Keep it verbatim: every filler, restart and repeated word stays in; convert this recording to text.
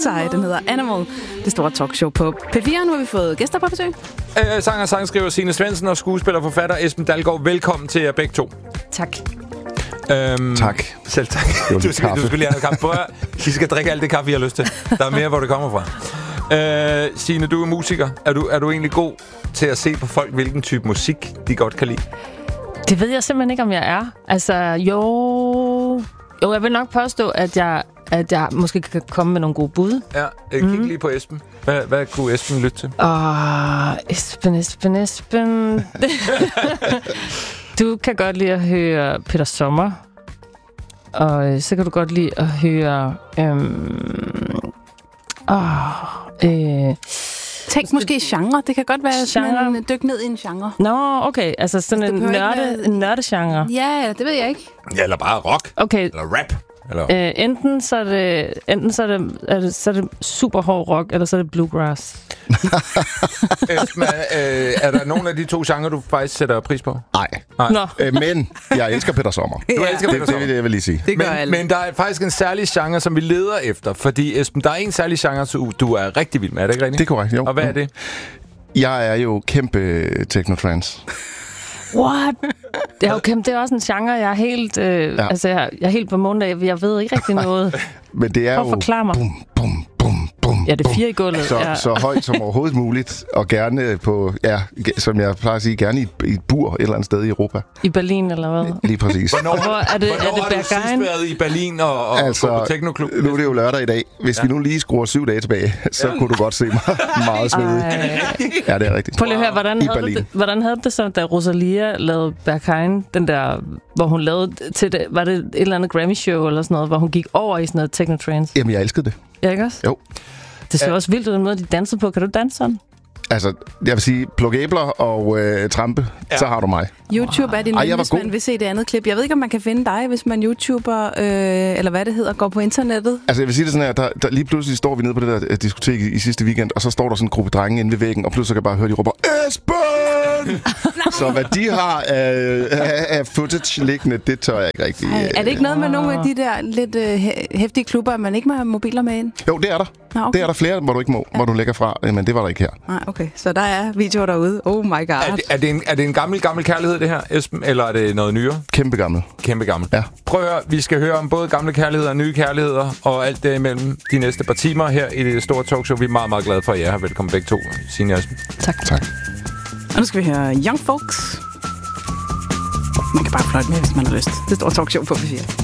Side. Den hedder Animal. Det store talkshow på P fire. Nu har vi fået gæster på besøg. Øh, sanger og sangskriver Signe Svendsen og skuespiller og forfatter Esben Dalgaard. Velkommen til jer begge to. Tak. Øhm, tak. Selv tak. Du skal, du skal lige have noget kaffe. Prøv at, I skal drikke alt det kaffe, I har lyst til. Der er mere, hvor det kommer fra. Øh, Signe, du er musiker. Er du, er du egentlig god til at se på folk, hvilken type musik de godt kan lide? Det ved jeg simpelthen ikke, om jeg er. Altså, jo... Jo, jeg vil nok påstå, at jeg, at jeg måske kan komme med nogle gode bud. Ja, øh, kig mm. lige på Esben. Hvad, hvad kunne Esben lytte til? Åh, oh, Esben, Esben, Esben. Du kan godt lide at høre Peter Sommer. Og så kan du godt lide at høre... Øhm, åh, øh, Tænk måske genre. Det kan godt være genre. sådan en dyk ned i en genre. Nå, okay. Altså sådan altså, en, nørde, en nørdegenre. Ja, det ved jeg ikke. Ja, eller bare rock. Okay. Eller rap. Eller? Øh, enten så er det, enten så er det, er det, så er det super hård rock, eller så er det bluegrass. Esben, øh, er der nogen af de to genrer, du faktisk sætter pris på? Nej. Nå. Øh, men jeg elsker Peter Sommer. Du Ja. elsker Det, Peter det Sommer. vil jeg vil lige sige. Det gør Men, alle. men der er faktisk en særlig genre, som vi leder efter. Fordi, Esben, der er en særlig genre, du, du er rigtig vild med. Er det ikke rigtigt? Det er korrekt, jo. Og hvad er det? Jeg er jo kæmpe technotrance. What? Det er, okay, det er også en genre, jeg er helt, øh, Ja. altså, jeg, jeg er helt på måndag. Jeg ved ikke rigtig noget. Men det er Prøv at jo... forklare mig. Bum, bum, bum, bum, Ja, det er bum. fire i gulvet. Så, ja. så højt som overhovedet muligt, og gerne på, ja, som jeg plejer at sige, gerne i, i et bur et eller andet sted i Europa. I Berlin, eller hvad? Lige præcis. Hvornår, Hvor er det- hvornår er det har du sidst Berghain? været i Berlin og, og altså, gå på teknoklub? nu er det jo lørdag i dag. Hvis ja. vi nu lige skruer syv dage tilbage, så ja. kunne du godt se mig meget svedig. Ej. Ja, det er rigtigt. Prøv lige at høre, hvordan I havde, Berlin. det, hvordan havde det så, da Rosalia lavede Berghain, den der, hvor hun lavede til det, var det et eller andet Grammy-show eller sådan noget, hvor hun gik over i sådan noget technotrance? Jamen, jeg elskede det. Ja, ikke også? Jo. Det ser også vildt ud, den måde, de dansede på. Kan du danse sådan? Altså, jeg vil sige, pluk æbler og øh, trampe, ja. så har du mig. YouTube er din Ej, jeg var hvis god. man vil se det andet klip. Jeg ved ikke, om man kan finde dig, hvis man YouTuber, øh, eller hvad det hedder, går på internettet. Altså, jeg vil sige det sådan her, der, der lige pludselig står vi nede på det der uh, diskotek i, i sidste weekend, og så står der sådan en gruppe drenge inde ved væggen, og pludselig kan jeg bare høre, de råber, Esben! Så hvad de har af, af, af footage liggende, det tør jeg ikke rigtig. Ej, er det ikke noget med nogle af de der lidt øh, hæftige klubber, at man ikke må have mobiler med ind? Jo, det er der. Nå, okay. Det er der flere, hvor du ikke må, ja. hvor du lægger fra, men det var der ikke her. Nej, okay. Så der er videoer derude. Oh my god. Er det, er, det en, er det en gammel, gammel kærlighed, det her, Esben? Eller er det noget nyere? Kæmpe gammel. Kæmpe gammel. Ja. Prøv at høre, vi skal høre om både gamle kærligheder og nye kærligheder, og alt det imellem de næste par timer her i det store talkshow. Vi er meget, meget glade for, at I er her. Velkommen begge to, Signe og Esben. Tak. Tak. Og nu skal vi høre Young Folks. Man kan bare fløjte med, hvis man har lyst. Det store talkshow på P fire.